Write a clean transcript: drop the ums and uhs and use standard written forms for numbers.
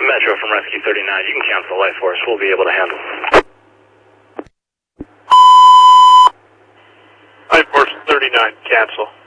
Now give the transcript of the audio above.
Metro from Rescue 39. You can cancel Life Force. We'll be able to handle Life Force 39, cancel.